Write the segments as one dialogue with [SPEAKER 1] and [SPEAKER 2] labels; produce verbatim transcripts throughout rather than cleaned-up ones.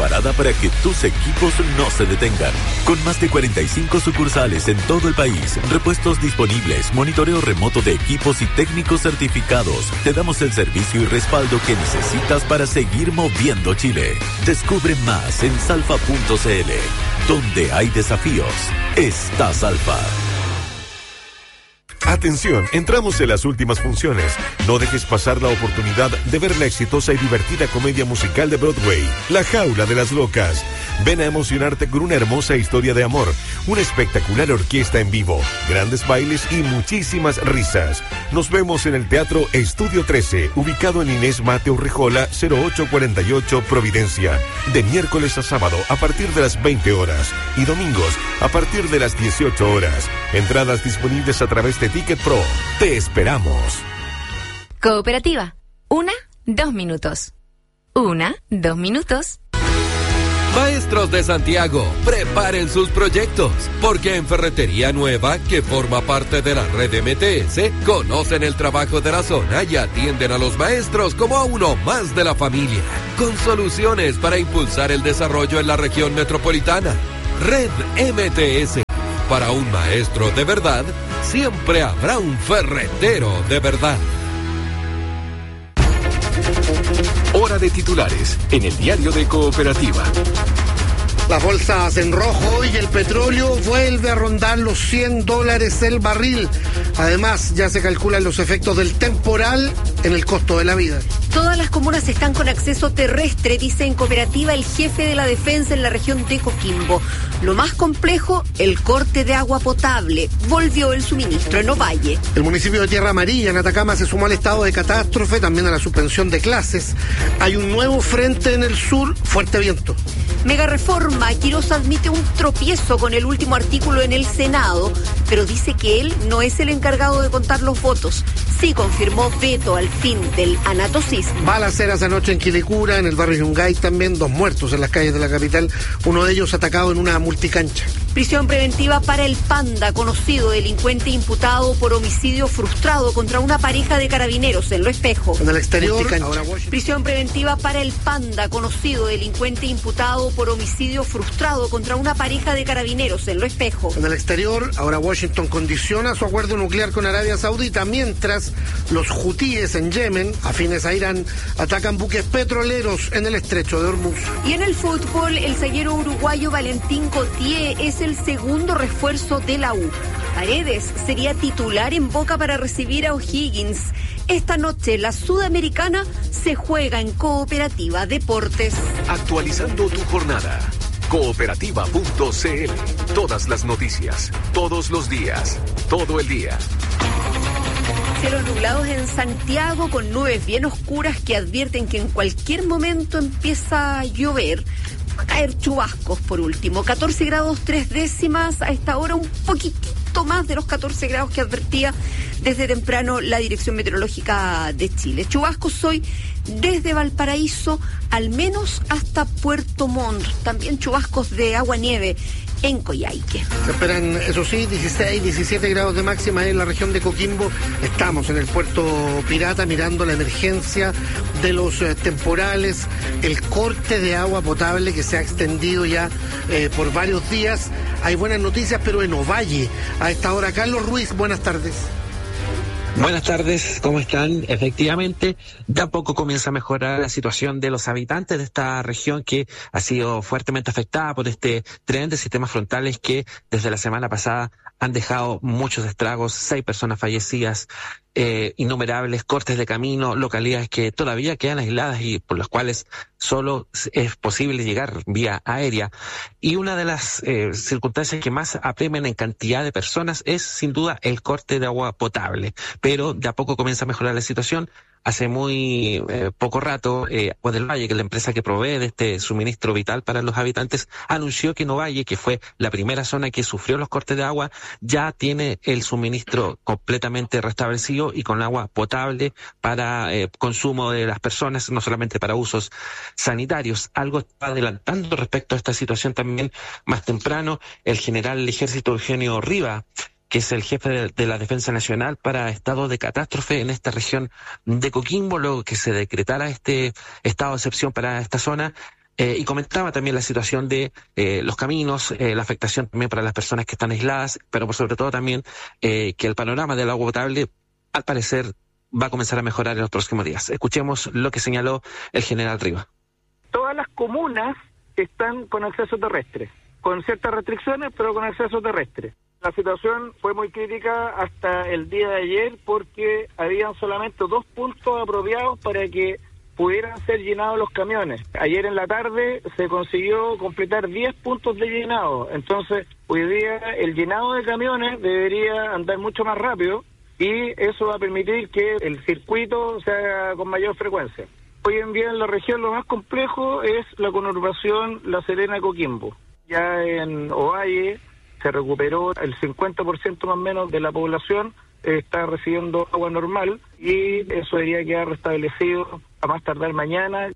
[SPEAKER 1] preparada para que tus equipos no se detengan. Con más de cuarenta y cinco sucursales en todo el país, repuestos disponibles, monitoreo remoto de equipos y técnicos certificados, te damos el servicio y respaldo que necesitas para seguir moviendo Chile. Descubre más en salfa punto c l. Donde hay desafíos, está Salfa.
[SPEAKER 2] Atención, entramos en las últimas funciones. No dejes pasar la oportunidad de ver la exitosa y divertida comedia musical de Broadway, La Jaula de las Locas. Ven a emocionarte con una hermosa historia de amor, una espectacular orquesta en vivo, grandes bailes y muchísimas risas. Nos vemos en el Teatro Estudio trece, ubicado en Inés Mateo Rejola, cero ocho cuarenta y ocho, Providencia, de miércoles a sábado a partir de las veinte horas y domingos a partir de las dieciocho horas. Entradas disponibles a través de Ticket Pro. Te esperamos.
[SPEAKER 3] Cooperativa. Una, dos minutos. Una, dos minutos.
[SPEAKER 4] Maestros de Santiago, preparen sus proyectos, porque en Ferretería Nueva, que forma parte de la red M T S, conocen el trabajo de la zona y atienden a los maestros como a uno más de la familia, con soluciones para impulsar el desarrollo en la región metropolitana. Red M T S. Para un maestro de verdad, siempre habrá un ferretero de verdad.
[SPEAKER 5] Hora de titulares en el diario de Cooperativa.
[SPEAKER 6] Las bolsas en rojo y el petróleo vuelve a rondar los cien dólares el barril. Además, ya se calculan los efectos del temporal en el costo de la vida.
[SPEAKER 7] Todas las comunas están con acceso terrestre, dice en Cooperativa el jefe de la defensa en la región de Coquimbo. Lo más complejo, el corte de agua potable. Volvió el suministro en Ovalle.
[SPEAKER 6] El municipio de Tierra Amarilla, en Atacama, se sumó al estado de catástrofe, también a la suspensión de clases. Hay un nuevo frente en el sur, fuerte viento.
[SPEAKER 7] Mega reforma. Quirós admite un tropiezo con el último artículo en el Senado, pero dice que él no es el encargado de contar los votos. Sí confirmó veto al fin del anatocismo.
[SPEAKER 6] Balaceras anoche en Quilicura, en el barrio Yungay también, dos muertos en las calles de la capital, uno de ellos atacado en una multicancha.
[SPEAKER 7] Prisión preventiva para el Panda, conocido delincuente imputado por homicidio frustrado contra una pareja de carabineros en Lo Espejo.
[SPEAKER 6] En el exterior,
[SPEAKER 7] ahora prisión preventiva para el Panda, conocido delincuente imputado por homicidio frustrado contra una pareja de carabineros en Lo Espejo.
[SPEAKER 6] En el exterior, ahora Washington condiciona su acuerdo nuclear con Arabia Saudita, mientras los hutíes en Yemen, afines a Irán, atacan buques petroleros en el estrecho de Hormuz.
[SPEAKER 7] Y en el fútbol, el zaguero uruguayo Valentín Cotié es el segundo refuerzo de la U. Paredes sería titular en Boca para recibir a O'Higgins. Esta noche la Sudamericana se juega en Cooperativa Deportes.
[SPEAKER 5] Actualizando tu jornada. Cooperativa punto c l. Todas las noticias, todos los días, todo el día.
[SPEAKER 7] Cielos nublados en Santiago con nubes bien oscuras que advierten que en cualquier momento empieza a llover. Va a caer chubascos por último. catorce grados tres décimas a esta hora, un poquitito más de los catorce grados que advertía desde temprano la Dirección Meteorológica de Chile. Chubascos hoy desde Valparaíso al menos hasta Puerto Montt. También chubascos de agua-nieve en Coyhaique.
[SPEAKER 6] Se esperan, eso sí, dieciséis, diecisiete grados de máxima en la región de Coquimbo. Estamos en el puerto Pirata mirando la emergencia de los eh, temporales, el corte de agua potable que se ha extendido ya eh, por varios días. Hay buenas noticias, pero en Ovalle, a esta hora. Carlos Ruiz, buenas tardes.
[SPEAKER 8] Buenas tardes, ¿cómo están? Efectivamente, de a poco comienza a mejorar la situación de los habitantes de esta región que ha sido fuertemente afectada por este tren de sistemas frontales que desde la semana pasada han dejado muchos estragos, seis personas fallecidas, eh, innumerables cortes de camino, localidades que todavía quedan aisladas y por las cuales solo es posible llegar vía aérea. Y una de las eh, circunstancias que más apremian en cantidad de personas es sin duda el corte de agua potable. Pero de a poco comienza a mejorar la situación. Hace muy eh, poco rato, eh, Agua del Valle, que es la empresa que provee de este suministro vital para los habitantes, anunció que en Ovalle, que fue la primera zona que sufrió los cortes de agua, ya tiene el suministro completamente restablecido y con agua potable para eh, consumo de las personas, no solamente para usos sanitarios. Algo está adelantando respecto a esta situación también más temprano el general del Ejército Eugenio Riva, que es el jefe de, de la Defensa Nacional para estado de catástrofe en esta región de Coquimbo. Luego que se decretara este estado de excepción para esta zona, Eh, y comentaba también la situación de eh, los caminos, eh, la afectación también para las personas que están aisladas, pero por sobre todo también eh, que el panorama del agua potable, al parecer, va a comenzar a mejorar en los próximos días. Escuchemos lo que señaló el general Riva.
[SPEAKER 9] Todas las comunas están con acceso terrestre, con ciertas restricciones, pero con acceso terrestre. La situación fue muy crítica hasta el día de ayer porque habían solamente dos puntos apropiados para que pudieran ser llenados los camiones. Ayer en la tarde se consiguió completar diez puntos de llenado, entonces hoy día el llenado de camiones debería andar mucho más rápido y eso va a permitir que el circuito se haga con mayor frecuencia. Hoy en día en la región lo más complejo es la conurbación La Serena-Coquimbo. Ya en Ovalle se recuperó el cincuenta por ciento más o menos de la población, eh, está recibiendo agua normal y eso debería quedar restablecido a más tardar mañana.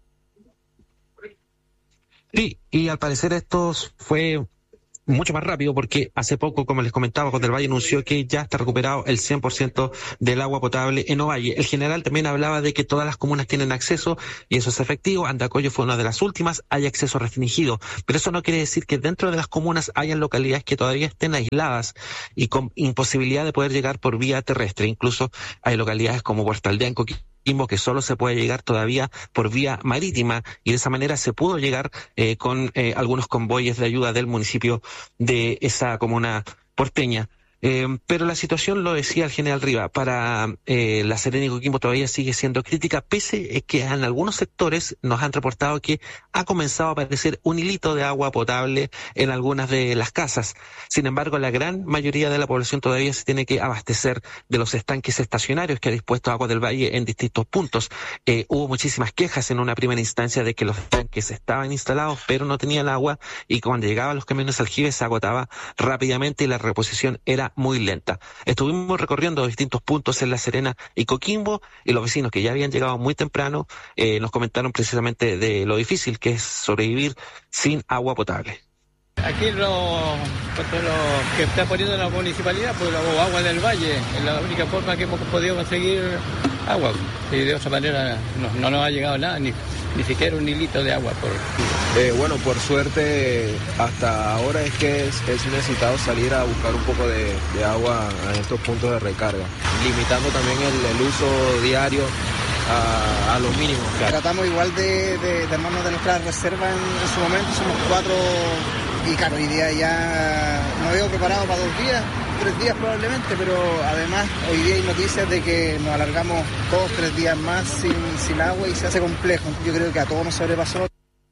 [SPEAKER 8] Sí, y al parecer esto fue mucho más rápido porque hace poco, como les comentaba, Aguas del Valle anunció que ya está recuperado el cien por ciento del agua potable en Ovalle. El general también hablaba de que todas las comunas tienen acceso y eso es efectivo. Andacollo fue una de las últimas, hay acceso restringido, pero eso no quiere decir que dentro de las comunas hayan localidades que todavía estén aisladas y con imposibilidad de poder llegar por vía terrestre. Incluso hay localidades como Puerto Aldea en Coquimbo que solo se puede llegar todavía por vía marítima y de esa manera se pudo llegar eh, con eh, algunos convoyes de ayuda del municipio de esa comuna porteña. Eh, pero la situación, lo decía el general Riva, para eh, La Serena y Coquimbo todavía sigue siendo crítica, pese a que en algunos sectores nos han reportado que ha comenzado a aparecer un hilito de agua potable en algunas de las casas. Sin embargo, la gran mayoría de la población todavía se tiene que abastecer de los estanques estacionarios que ha dispuesto Aguas del Valle en distintos puntos. Eh, hubo muchísimas quejas en una primera instancia de que los estanques estaban instalados pero no tenían agua y cuando llegaban los camiones aljibes se agotaba rápidamente y la reposición era muy lenta. Estuvimos recorriendo distintos puntos en La Serena y Coquimbo y los vecinos que ya habían llegado muy temprano eh, nos comentaron precisamente de lo difícil que es sobrevivir sin agua potable.
[SPEAKER 10] Aquí lo, lo que está poniendo la municipalidad, pues la agua del valle, es la única forma que hemos podido conseguir agua. Y de otra manera no, no nos ha llegado nada, ni, ni siquiera un hilito de agua. Por...
[SPEAKER 11] Eh, bueno, por suerte hasta ahora es que es, es necesitado salir a buscar un poco de, de agua en estos puntos de recarga, limitando también el, el uso diario a, a los mínimos.
[SPEAKER 12] Claro. Tratamos igual de, de, de armarnos de nuestras reservas en, en su momento, somos cuatro. Y claro, hoy día ya no veo preparado para dos días, tres días probablemente, pero además hoy día hay noticias de que nos alargamos dos, tres días más sin, sin agua y se hace complejo. Yo creo que a todos nos sobrepasó.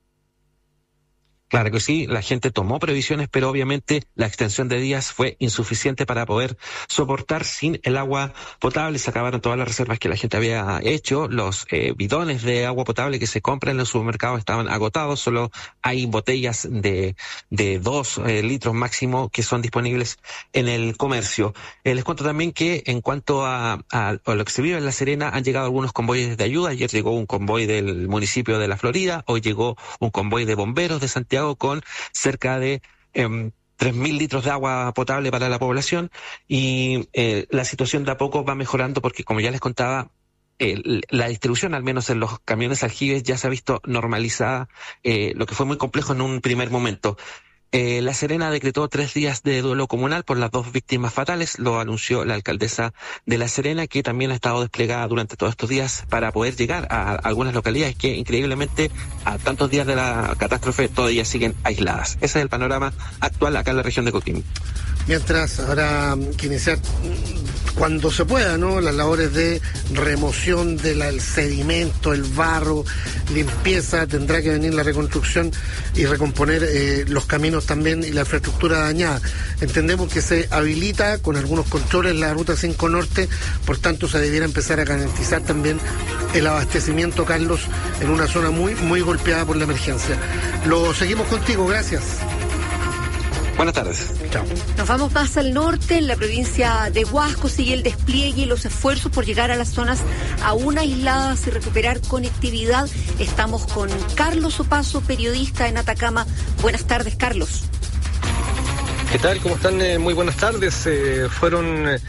[SPEAKER 8] Claro que sí, la gente tomó previsiones, pero obviamente la extensión de días fue insuficiente para poder soportar sin el agua potable. Se acabaron todas las reservas que la gente había hecho. Los eh, bidones de agua potable que se compran en los supermercados estaban agotados. Solo hay botellas de, de dos eh, litros máximo que son disponibles en el comercio. Eh, les cuento también que en cuanto a, a, a lo que se vive en La Serena, han llegado algunos convoyes de ayuda. Ayer llegó un convoy del municipio de La Florida, hoy llegó un convoy de bomberos de Santiago con cerca de eh, tres mil litros de agua potable para la población y eh, la situación de a poco va mejorando porque, como ya les contaba, eh, la distribución, al menos en los camiones aljibes, ya se ha visto normalizada, eh, lo que fue muy complejo en un primer momento. Eh, La Serena decretó tres días de duelo comunal por las dos víctimas fatales, lo anunció la alcaldesa de La Serena, que también ha estado desplegada durante todos estos días para poder llegar a algunas localidades que increíblemente a tantos días de la catástrofe todavía siguen aisladas. Ese es el panorama actual acá en la región de Coquimbo.
[SPEAKER 6] Mientras habrá que iniciar cuando se pueda, ¿no?, las labores de remoción del sedimento, el barro, limpieza, tendrá que venir la reconstrucción y recomponer eh, los caminos también y la infraestructura dañada. Entendemos que se habilita con algunos controles la ruta cinco Norte, por tanto se debiera empezar a garantizar también el abastecimiento, Carlos, en una zona muy, muy golpeada por la emergencia. Lo seguimos contigo, gracias.
[SPEAKER 8] Buenas tardes.
[SPEAKER 6] Chao.
[SPEAKER 7] Nos vamos más al norte, en la provincia de Huasco sigue el despliegue y los esfuerzos por llegar a las zonas aún aisladas y recuperar conectividad. Estamos con Carlos Opaso, periodista en Atacama. Buenas tardes, Carlos.
[SPEAKER 13] ¿Qué tal? ¿Cómo están? Eh, muy buenas tardes. Eh, fueron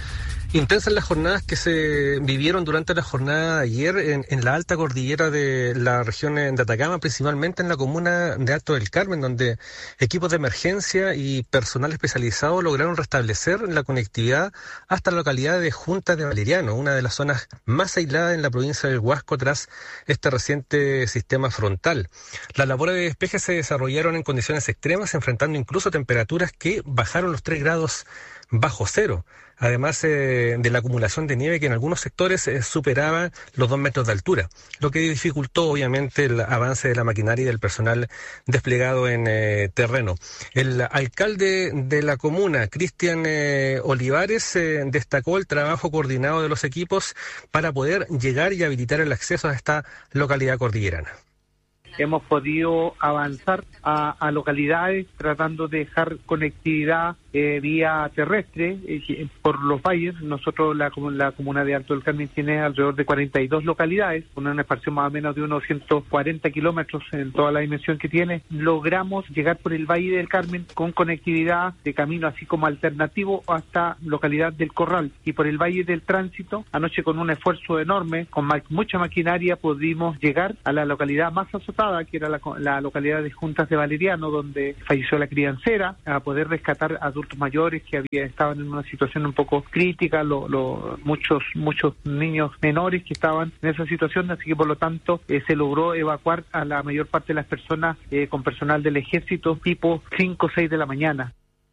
[SPEAKER 13] Intensas las jornadas que se vivieron durante la jornada de ayer en, en la alta cordillera de la región de Atacama, principalmente en la comuna de Alto del Carmen, donde equipos de emergencia y personal especializado lograron restablecer la conectividad hasta la localidad de Junta de Valeriano, una de las zonas más aisladas en la provincia del Huasco tras este reciente sistema frontal. Las labores de despeje se desarrollaron en condiciones extremas, enfrentando incluso temperaturas que bajaron los tres grados bajo cero, además eh, de la acumulación de nieve que en algunos sectores eh, superaba los dos metros de altura, lo que dificultó obviamente el avance de la maquinaria y del personal desplegado en eh, terreno. El alcalde de la comuna, Cristian eh, Olivares, eh, destacó el trabajo coordinado de los equipos para poder llegar y habilitar el acceso a esta localidad cordillerana.
[SPEAKER 14] Hemos podido avanzar a, a localidades tratando de dejar conectividad eh, vía terrestre eh, por los valles. Nosotros, la, la comuna de Alto del Carmen tiene alrededor de cuarenta y dos localidades, con una espacio más o menos de unos ciento cuarenta kilómetros en toda la dimensión que tiene. Logramos llegar por el Valle del Carmen con conectividad de camino así como alternativo hasta localidad del Corral. Y por el Valle del Tránsito, anoche con un esfuerzo enorme, con ma- mucha maquinaria, pudimos llegar a la localidad más azotada, que era la, la localidad de Juntas de Valeriano, donde falleció la criancera, a poder rescatar adultos mayores que había estaban en una situación un poco crítica, lo, lo, muchos muchos niños menores que estaban en esa situación, así que por lo tanto eh, se logró evacuar a la mayor parte de las personas eh, con personal del ejército tipo cinco o seis de la mañana.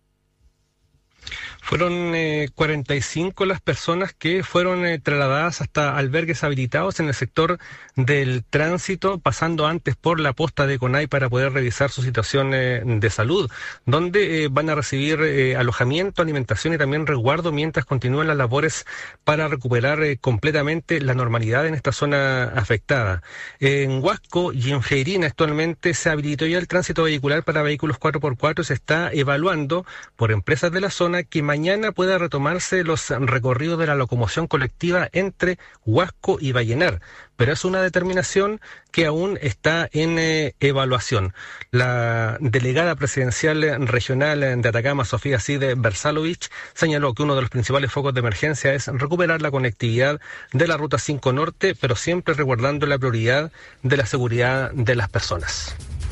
[SPEAKER 13] Fueron eh, cuarenta y cinco las personas que fueron eh, trasladadas hasta albergues habilitados en el sector del tránsito, pasando antes por la posta de Conay para poder revisar su situación eh, de salud, donde eh, van a recibir eh, alojamiento, alimentación y también resguardo mientras continúan las labores para recuperar eh, completamente la normalidad en esta zona afectada. En Huasco y en Feirina actualmente se habilitó ya el tránsito vehicular para vehículos cuatro por cuatro y se está evaluando por empresas de la zona que mañana pueda retomarse los recorridos de la locomoción colectiva entre Huasco y Vallenar, pero es una determinación que aún está en eh, evaluación. La delegada presidencial regional de Atacama, Sofía Cide Bersalovich, señaló que uno de los principales focos de emergencia es recuperar la conectividad de la Ruta cinco Norte, pero siempre resguardando la prioridad de la seguridad de las personas.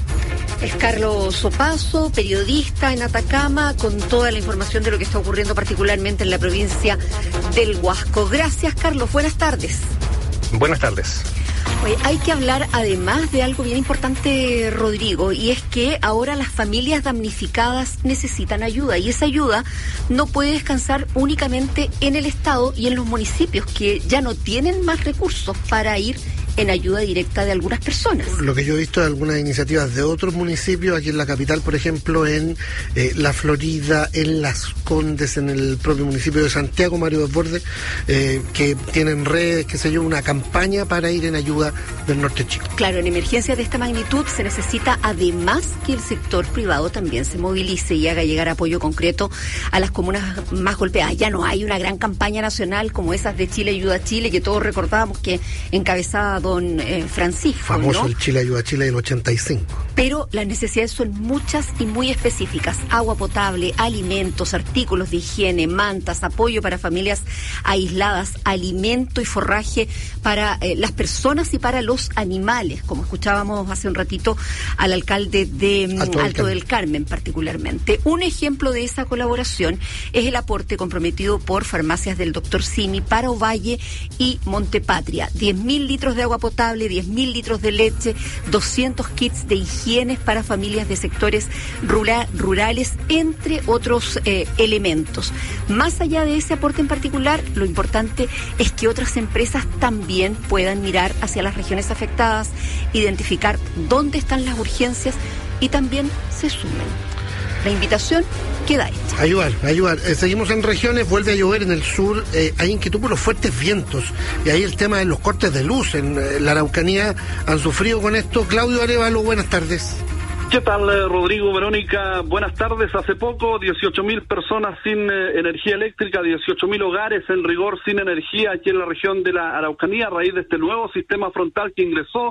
[SPEAKER 7] Es Carlos Opaso, periodista en Atacama, con toda la información de lo que está ocurriendo particularmente en la provincia del Huasco. Gracias, Carlos. Buenas tardes.
[SPEAKER 13] Buenas tardes.
[SPEAKER 7] Oye, hay que hablar además de algo bien importante, Rodrigo, y es que ahora las familias damnificadas necesitan ayuda, y esa ayuda no puede descansar únicamente en el Estado y en los municipios, que ya no tienen más recursos para ir en ayuda directa de algunas personas.
[SPEAKER 6] Lo que yo he visto de algunas iniciativas de otros municipios, aquí en la capital, por ejemplo, en eh, La Florida, en Las Condes, en el propio municipio de Santiago, Mario Desbordes, eh, que tienen redes, qué sé yo, una campaña para ir en ayuda del norte chico.
[SPEAKER 7] Claro, en emergencias de esta magnitud se necesita además que el sector privado también se movilice y haga llegar apoyo concreto a las comunas más golpeadas. Ya no hay una gran campaña nacional como esas de Chile Ayuda a Chile, que todos recordábamos que encabezaba don eh, Francisco,
[SPEAKER 6] famoso, ¿no? El Chile Ayuda a Chile del ochenta y cinco.
[SPEAKER 7] Pero las necesidades son muchas y muy específicas: agua potable, alimentos, artículos de higiene, mantas, apoyo para familias aisladas, alimento y forraje para eh, las personas y para los animales, como escuchábamos hace un ratito al alcalde de Alto, Alto del Carmen particularmente. Un ejemplo de esa colaboración es el aporte comprometido por farmacias del doctor Simi para Ovalle y Montepatria: diez mil litros de agua potable, diez mil litros de leche, doscientos kits de higiene para familias de sectores rural, rurales, entre otros eh, elementos. Más allá de ese aporte en particular, lo importante es que otras empresas también puedan mirar hacia las regiones afectadas, identificar dónde están las urgencias y también se sumen. La invitación queda hecha.
[SPEAKER 6] Ayudar, ayudar. Eh, seguimos en regiones, vuelve a llover en el sur, eh, hay inquietud por los fuertes vientos, y ahí el tema de los cortes de luz en eh, la Araucanía han sufrido con esto. Claudio Arevalo, buenas tardes.
[SPEAKER 15] ¿Qué tal, Rodrigo, Verónica? Buenas tardes. Hace poco, dieciocho mil personas sin eh, energía eléctrica, dieciocho mil hogares en rigor sin energía aquí en la región de la Araucanía a raíz de este nuevo sistema frontal que ingresó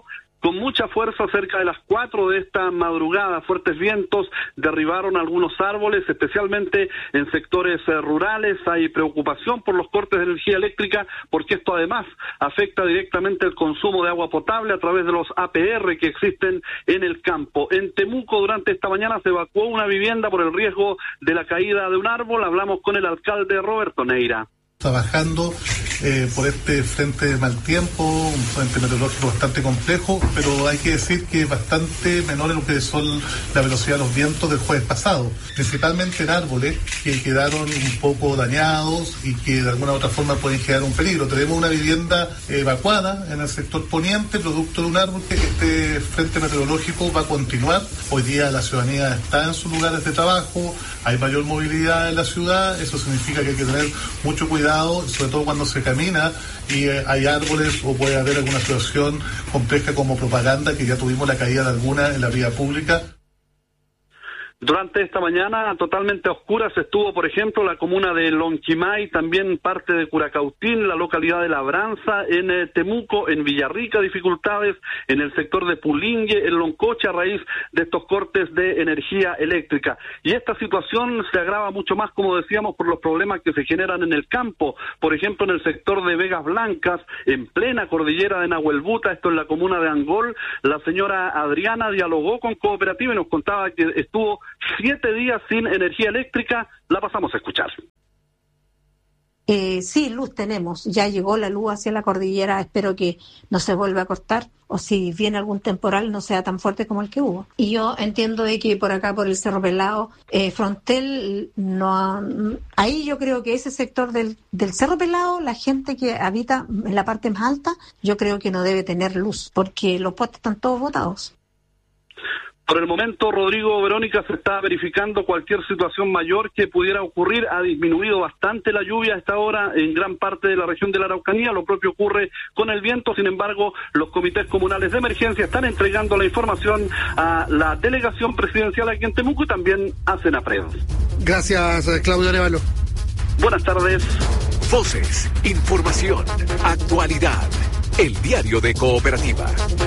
[SPEAKER 15] con mucha fuerza cerca de las cuatro de esta madrugada. Fuertes vientos derribaron algunos árboles, especialmente en sectores eh, rurales. Hay preocupación por los cortes de energía eléctrica, porque esto además afecta directamente el consumo de agua potable a través de los A P R que existen en el campo. En Temuco, durante esta mañana se evacuó una vivienda por el riesgo de la caída de un árbol. Hablamos con el alcalde Roberto Neira.
[SPEAKER 16] Trabajando eh, por este frente de mal tiempo, un frente meteorológico bastante complejo, pero hay que decir que es bastante menor en lo que son la velocidad de los vientos del jueves pasado, principalmente en árboles que quedaron un poco dañados y que de alguna u otra forma pueden generar un peligro. Tenemos una vivienda evacuada en el sector poniente, producto de un árbol que este frente meteorológico va a continuar. Hoy día la ciudadanía está en sus lugares de trabajo, hay mayor movilidad en la ciudad, eso significa que hay que tener mucho cuidado, sobre todo cuando se camina y eh, hay árboles o puede haber alguna situación compleja como propaganda, que ya tuvimos la caída de alguna en la vía pública.
[SPEAKER 15] Durante esta mañana, totalmente a oscuras, estuvo, por ejemplo, la comuna de Lonquimay, también parte de Curacautín, la localidad de Labranza, en eh, Temuco, en Villarrica, dificultades en el sector de Pulingue, en Loncocha, a raíz de estos cortes de energía eléctrica. Y esta situación se agrava mucho más, como decíamos, por los problemas que se generan en el campo. Por ejemplo, en el sector de Vegas Blancas, en plena cordillera de Nahuelbuta, esto en la comuna de Angol, la señora Adriana dialogó con Cooperativa y nos contaba que estuvo siete días sin energía eléctrica. La pasamos a escuchar.
[SPEAKER 17] Eh, sí, luz tenemos. Ya llegó la luz hacia la cordillera. Espero que no se vuelva a cortar, o si viene algún temporal no sea tan fuerte como el que hubo. Y yo entiendo de que por acá, por el Cerro Pelado, eh, Frontel, no ha, ahí yo creo que ese sector del, del Cerro Pelado, la gente que habita en la parte más alta, yo creo que no debe tener luz, porque los postes están todos botados.
[SPEAKER 15] Por el momento, Rodrigo, Verónica, se está verificando cualquier situación mayor que pudiera ocurrir. Ha disminuido bastante la lluvia a esta hora en gran parte de la región de la Araucanía. Lo propio ocurre con el viento. Sin embargo, los comités comunales de emergencia están entregando la información a la delegación presidencial aquí en Temuco y también a Senapred.
[SPEAKER 6] Gracias, Claudio Arevalo.
[SPEAKER 15] Buenas tardes.
[SPEAKER 5] Voces, información, actualidad. El diario de Cooperativa.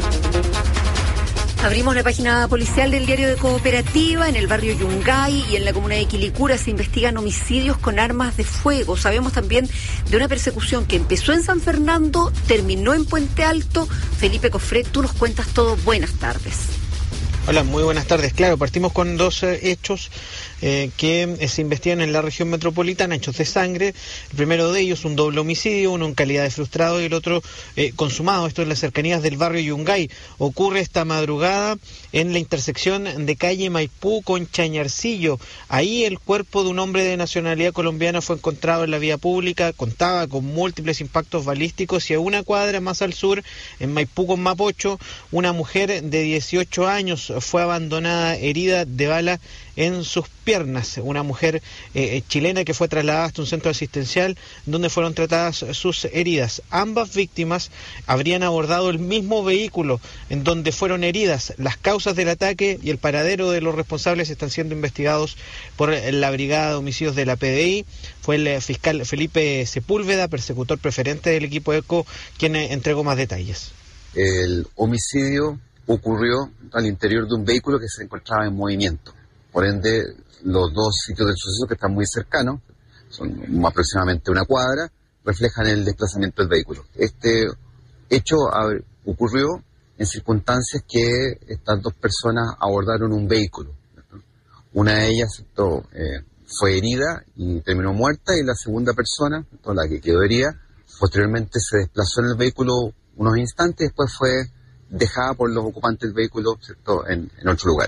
[SPEAKER 7] Abrimos la página policial del diario de Cooperativa. En el barrio Yungay y en la comuna de Quilicura se investigan homicidios con armas de fuego. Sabemos también de una persecución que empezó en San Fernando, terminó en Puente Alto. Felipe Cofret, tú nos cuentas todo. Buenas tardes.
[SPEAKER 18] Hola, muy buenas tardes. Claro, partimos con dos eh, hechos eh, que eh, se investigan en la región metropolitana, hechos de sangre. El primero de ellos, un doble homicidio, uno en calidad de frustrado y el otro eh, consumado. Esto en las cercanías del barrio Yungay. Ocurre esta madrugada en la intersección de calle Maipú con Chañarcillo. Ahí el cuerpo de un hombre de nacionalidad colombiana fue encontrado en la vía pública. Contaba con múltiples impactos balísticos y a una cuadra más al sur, en Maipú con Mapocho, una mujer de dieciocho años fue abandonada herida de bala en sus piernas, una mujer eh, chilena que fue trasladada hasta un centro asistencial donde fueron tratadas sus heridas. Ambas víctimas habrían abordado el mismo vehículo en donde fueron heridas. Las causas del ataque y el paradero de los responsables están siendo investigados por la Brigada de Homicidios de la P D I. Fue el fiscal Felipe Sepúlveda, persecutor preferente del equipo ECO, quien eh, entregó más detalles.
[SPEAKER 19] El homicidio ocurrió al interior de un vehículo que se encontraba en movimiento. Por ende, los dos sitios del suceso, que están muy cercanos, son aproximadamente una cuadra, reflejan el desplazamiento del vehículo. Este hecho ocurrió en circunstancias que estas dos personas abordaron un vehículo. Una de ellas esto, eh, fue herida y terminó muerta, y la segunda persona, esto, la que quedó herida, posteriormente se desplazó en el vehículo unos instantes, después fue dejada por los ocupantes del vehículo, ¿cierto?, en, en otro lugar.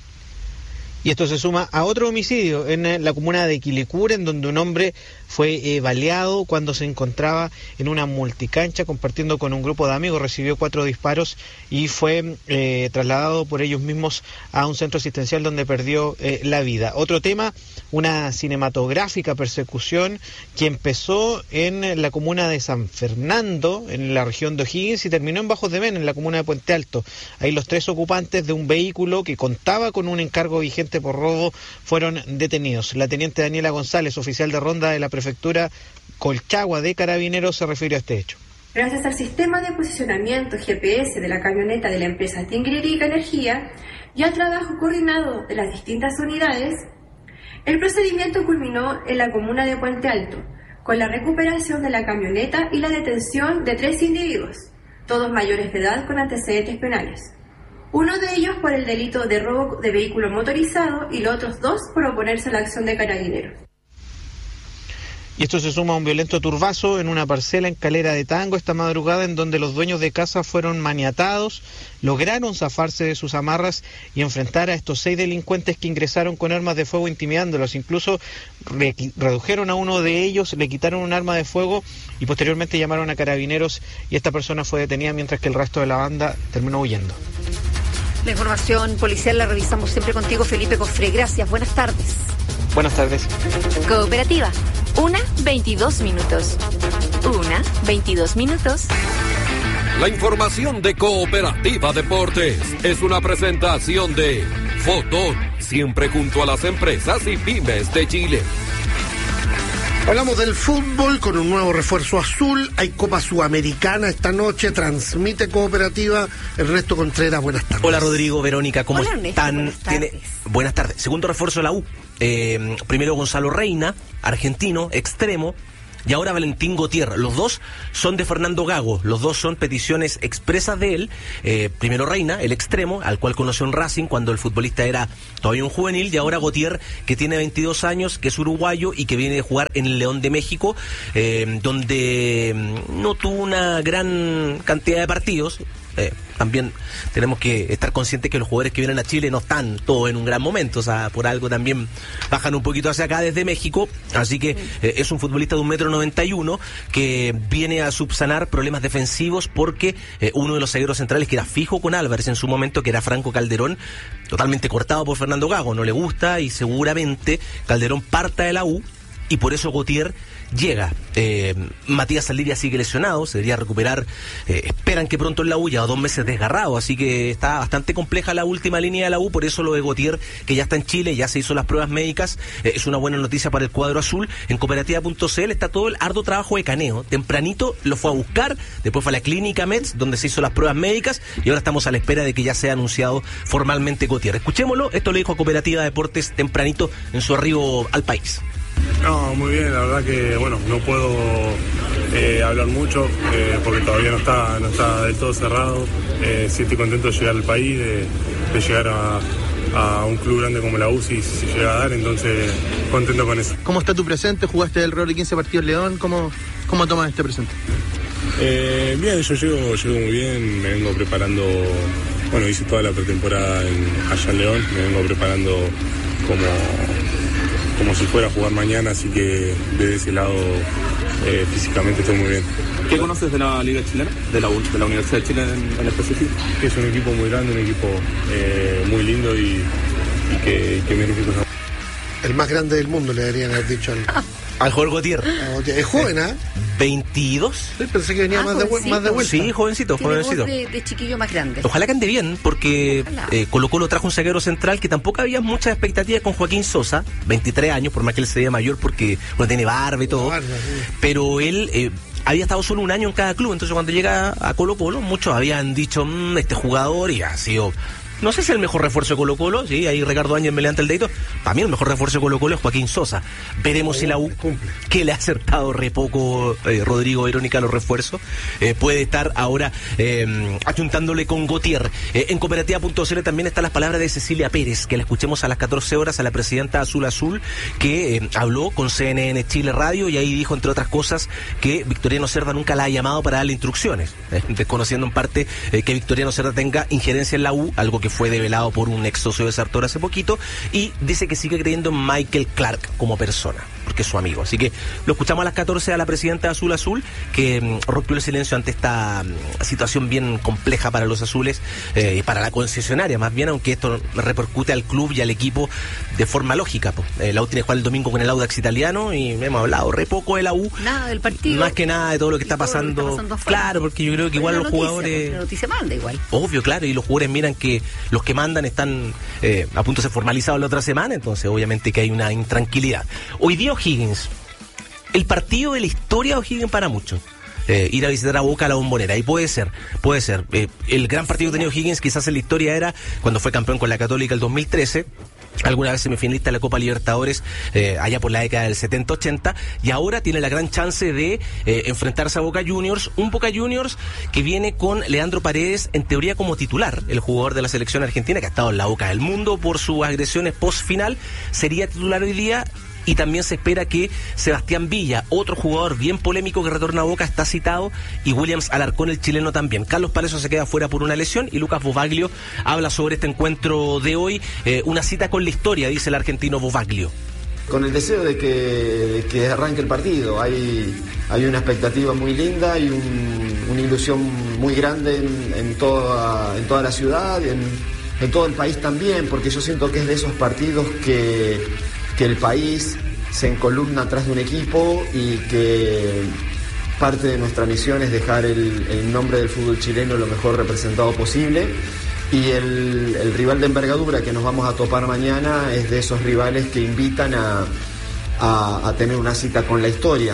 [SPEAKER 18] Y esto se suma a otro homicidio en la comuna de Quilicura, en donde un hombre fue eh, baleado cuando se encontraba en una multicancha compartiendo con un grupo de amigos. Recibió cuatro disparos y fue eh, trasladado por ellos mismos a un centro asistencial donde perdió eh, la vida. Otro tema, una cinematográfica persecución que empezó en la comuna de San Fernando, en la región de O'Higgins, y terminó en Bajos de Mena, en la comuna de Puente Alto. Ahí los tres ocupantes de un vehículo que contaba con un encargo vigente por robo fueron detenidos. La teniente Daniela González, oficial de ronda de la prefectura Colchagua de Carabineros, se refirió a este hecho.
[SPEAKER 20] Gracias al sistema de posicionamiento G P S de la camioneta de la empresa Tinguiririca Energía y al trabajo coordinado de las distintas unidades, el procedimiento culminó en la comuna de Puente Alto, con la recuperación de la camioneta y la detención de tres individuos, todos mayores de edad con antecedentes penales. Uno de ellos por el delito de robo de vehículo motorizado y los otros dos por oponerse a la acción de carabineros.
[SPEAKER 18] Y esto se suma a un violento turbazo en una parcela en Calera de Tango esta madrugada, en donde los dueños de casa fueron maniatados, lograron zafarse de sus amarras y enfrentar a estos seis delincuentes que ingresaron con armas de fuego intimidándolos. Incluso re- redujeron a uno de ellos, le quitaron un arma de fuego y posteriormente llamaron a carabineros y esta persona fue detenida mientras que el resto de la banda terminó huyendo.
[SPEAKER 7] La información policial la revisamos siempre contigo, Felipe Cofré. Gracias, buenas tardes.
[SPEAKER 18] Buenas tardes.
[SPEAKER 3] Cooperativa, una veintidós minutos. Una veintidós minutos.
[SPEAKER 4] La información de Cooperativa Deportes es una presentación de Fotón, siempre junto a las empresas y pymes de Chile.
[SPEAKER 6] Hablamos del fútbol con un nuevo refuerzo azul. Hay Copa Sudamericana esta noche. Transmite Cooperativa. Ernesto Contreras, buenas tardes.
[SPEAKER 21] Hola Rodrigo, Verónica, ¿cómo
[SPEAKER 7] Hola, Ernesto,
[SPEAKER 21] están?
[SPEAKER 7] buenas tardes.
[SPEAKER 21] Tiene... buenas tardes. Segundo refuerzo de la U. Eh, primero Gonzalo Reina, argentino, extremo. Y ahora Valentín Gautier. Los dos son de Fernando Gago. Los dos son peticiones expresas de él. Eh, primero Reina, el extremo, al cual conoció en Racing cuando el futbolista era todavía un juvenil. Y ahora Gautier, que tiene veintidós años, que es uruguayo y que viene de jugar en el León de México, eh, donde no tuvo una gran cantidad de partidos. Eh, también tenemos que estar conscientes que los jugadores que vienen a Chile no están todos en un gran momento, o sea, por algo también bajan un poquito hacia acá desde México, así que eh, es un futbolista de un metro noventa y uno que viene a subsanar problemas defensivos porque eh, uno de los zagueros centrales que era fijo con Álvarez en su momento, que era Franco Calderón, totalmente cortado por Fernando Gago, no le gusta y seguramente Calderón parta de la U y por eso Gautier llega. Eh, Matías Saldivia sigue lesionado, se debería recuperar, eh, esperan que pronto en la U, ya dos meses desgarrado, así que está bastante compleja la última línea de la U, por eso lo de Gautier, que ya está en Chile, ya se hizo las pruebas médicas, eh, es una buena noticia para el cuadro azul. En cooperativa punto c l está todo el arduo trabajo de Caneo, tempranito lo fue a buscar, después fue a la clínica Mets, donde se hizo las pruebas médicas, y ahora estamos a la espera de que ya sea anunciado formalmente Gautier. Escuchémoslo, esto lo dijo a Cooperativa Deportes tempranito en su arribo al país.
[SPEAKER 22] No, muy bien, la verdad que bueno, no puedo eh, hablar mucho eh, porque todavía no está, no está del todo cerrado. Eh, sí estoy contento de llegar al país, de, de llegar a, a un club grande como la U si, si llega a dar, entonces contento con eso.
[SPEAKER 18] ¿Cómo está tu presente? ¿Jugaste alrededor de quince partidos León? ¿Cómo, cómo tomas este presente?
[SPEAKER 22] Eh, bien, yo llego, llego muy bien, me vengo preparando, bueno, hice toda la pretemporada en, allá en León, me vengo preparando como... como si fuera a jugar mañana, así que desde ese lado eh, físicamente estoy muy bien.
[SPEAKER 23] ¿Qué conoces de la Liga Chilena? De la, de la Universidad de Chile en, en específico.
[SPEAKER 22] Que es un equipo muy grande, un equipo eh, muy lindo y, y que, que merece cosas.
[SPEAKER 6] El más grande del mundo, le deberían haber dicho al,
[SPEAKER 21] al Jorge Gautier.
[SPEAKER 6] Es joven, ¿ah? ¿eh?
[SPEAKER 21] veintidós.
[SPEAKER 6] Sí, pensé que venía ah, más, de, más de vuelta.
[SPEAKER 21] Sí, jovencito,
[SPEAKER 7] Tiene
[SPEAKER 21] jovencito.
[SPEAKER 7] Voz de, de chiquillo más grande.
[SPEAKER 21] Ojalá que ande bien, porque eh, Colo Colo trajo un zaguero central que tampoco había muchas expectativas con Joaquín Sosa, veintitrés años, por más que él se vea mayor porque bueno, tiene barba y todo. Barba, sí. Pero él eh, había estado solo un año en cada club, entonces cuando llega a Colo Colo, muchos habían dicho, mmm, este jugador y ha sido... No sé si es el mejor refuerzo de Colo Colo, sí, ahí Ricardo Ángel me levanta el dedito. Para mí el mejor refuerzo de Colo Colo es Joaquín Sosa. Veremos oh, si la U, que le ha acertado re poco eh, Rodrigo Verónica los refuerzos, eh, puede estar ahora eh, ayuntándole con Gautier. Eh, en cooperativa punto c l también están las palabras de Cecilia Pérez, que la escuchemos a las catorce horas, a la presidenta Azul Azul, que eh, habló con C N N Chile Radio y ahí dijo, entre otras cosas, que Victoriano Cerda nunca la ha llamado para darle instrucciones, eh, desconociendo en parte eh, que Victoriano Cerda tenga injerencia en la U, algo que fue develado por un ex socio de Sartor hace poquito, y dice que sigue creyendo en Michael Clark como persona, porque es su amigo. Así que lo escuchamos a las catorce a la presidenta Azul Azul, que mm, rompió el silencio ante esta mm, situación bien compleja para los azules eh, y para la concesionaria, más bien, aunque esto repercute al club y al equipo de forma lógica. Pues. Eh, la U tiene que jugar el domingo con el Audax italiano y hemos hablado re poco de la U.
[SPEAKER 7] Nada del partido.
[SPEAKER 21] Más que nada de todo lo que está pasando.
[SPEAKER 7] Lo que está pasando
[SPEAKER 21] claro, porque yo creo que igual los
[SPEAKER 7] noticia,
[SPEAKER 21] jugadores...
[SPEAKER 7] La noticia manda igual.
[SPEAKER 21] Obvio, claro, y los jugadores miran que los que mandan están eh, a punto de ser formalizados la otra semana, entonces obviamente que hay una intranquilidad. Hoy día O'Higgins, el partido de la historia de O'Higgins para muchos. eh, ir a visitar a Boca a la Bombonera. Y puede ser, puede ser. Eh, el gran partido que ha tenido Higgins quizás en la historia era cuando fue campeón con la Católica el dos mil trece. Alguna vez semifinalista de la Copa Libertadores eh, allá por la década del setenta ochenta, y ahora tiene la gran chance de eh, enfrentarse a Boca Juniors, un Boca Juniors que viene con Leandro Paredes en teoría como titular, el jugador de la selección argentina que ha estado en la boca del mundo por sus agresiones post final, sería titular hoy día. Y también se espera que Sebastián Villa, otro jugador bien polémico que retorna a Boca, está citado, y Williams Alarcón, el chileno, también. Carlos Palacio se queda fuera por una lesión, y Lucas Bovaglio habla sobre este encuentro de hoy, eh, una cita con la historia, dice el argentino Bovaglio.
[SPEAKER 1] Con el deseo de que, de que arranque el partido, hay, hay una expectativa muy linda y un, una ilusión muy grande en, en, toda, en toda la ciudad, en, en todo el país también, porque yo siento que es de esos partidos que... que el país se encolumna atrás de un equipo y que parte de nuestra misión es dejar el, el nombre del fútbol chileno lo mejor representado posible, y el, el rival de envergadura que nos vamos a topar mañana es de esos rivales que invitan a, a, a tener una cita con la historia.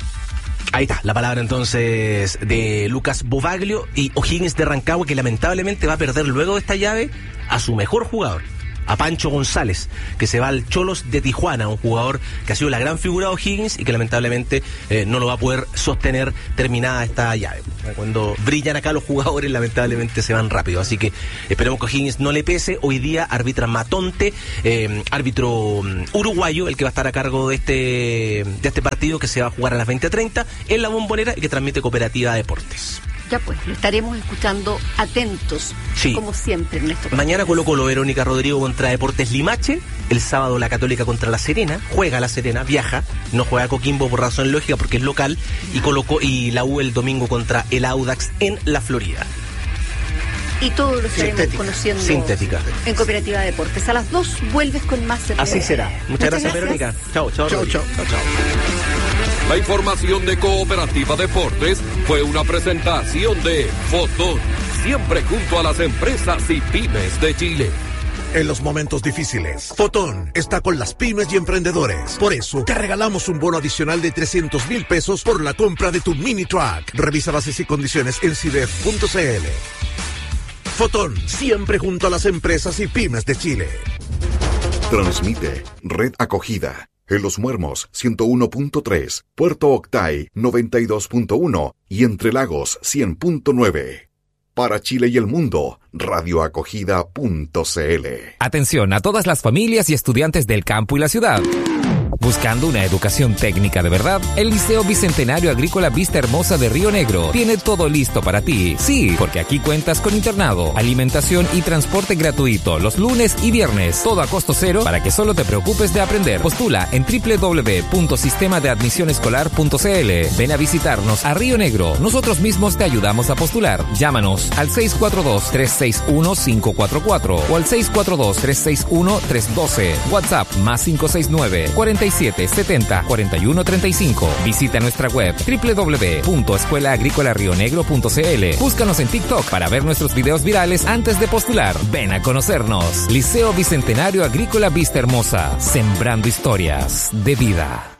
[SPEAKER 21] Ahí está, la palabra entonces de Lucas Bovaglio. Y O'Higgins de Rancagua, que lamentablemente va a perder luego de esta llave a su mejor jugador, a Pancho González, que se va al Cholos de Tijuana, un jugador que ha sido la gran figura de O'Higgins y que lamentablemente eh, no lo va a poder sostener terminada esta llave. Cuando brillan acá los jugadores, lamentablemente se van rápido, así que esperemos que O'Higgins no le pese. Hoy día arbitra Matonte, eh, árbitro um, uruguayo, el que va a estar a cargo de este, de este partido, que se va a jugar a las veinte treinta en la Bombonera y que transmite Cooperativa Deportes.
[SPEAKER 7] Ya pues, lo estaremos escuchando atentos,
[SPEAKER 21] sí,
[SPEAKER 7] como siempre, Ernesto.
[SPEAKER 21] Mañana Colo Colo, Verónica Rodrigo contra Deportes Limache. El sábado la Católica contra La Serena. Juega La Serena, viaja, no juega Coquimbo por razón lógica porque es local. Y colocó y la U el domingo contra el Audax en la Florida.
[SPEAKER 7] Y todo lo estaremos Sintética. conociendo
[SPEAKER 21] Sintética.
[SPEAKER 7] en Cooperativa Deportes. A las dos vuelves con más.
[SPEAKER 21] Así será. Muchas, Muchas gracias, gracias, Verónica. Chao, chao.
[SPEAKER 6] Chao, chao.
[SPEAKER 21] Chao, chao.
[SPEAKER 4] La información de Cooperativa Deportes fue una presentación de Fotón, siempre junto a las empresas y pymes de Chile.
[SPEAKER 2] En los momentos difíciles, Fotón está con las pymes y emprendedores. Por eso, te regalamos un bono adicional de trescientos mil pesos por la compra de tu mini truck. Revisa bases y condiciones en cidef punto cl. Fotón, siempre junto a las empresas y pymes de Chile.
[SPEAKER 9] Transmite Red Acogida. En Los Muermos, ciento uno punto tres, Puerto Octay, noventa y dos punto uno y Entre Lagos, cien punto nueve. Para Chile y el mundo, radioacogida punto cl.
[SPEAKER 24] Atención a todas las familias y estudiantes del campo y la ciudad. Buscando una educación técnica de verdad, el Liceo Bicentenario Agrícola Vista Hermosa de Río Negro tiene todo listo para ti. Sí, porque aquí cuentas con internado, alimentación y transporte gratuito los lunes y viernes, todo a costo cero para que solo te preocupes de aprender. Postula en doble u doble u doble u punto sistema de admisión escolar punto cl. Ven a visitarnos a Río Negro. Nosotros mismos te ayudamos a postular. Llámanos al seis cuatro dos, tres seis uno, cinco cuatro cuatro o al seis cuatro dos, tres seis uno, tres uno dos. WhatsApp más cinco seis nueve, cuarenta y siete, setenta, cuarenta y uno, treinta y cinco. Visita nuestra web doble u doble u doble u punto escuela agrícola río negro punto cl. Búscanos en TikTok para ver nuestros videos virales antes de postular. Ven a conocernos. Liceo Bicentenario Agrícola Vista Hermosa. Sembrando historias de vida.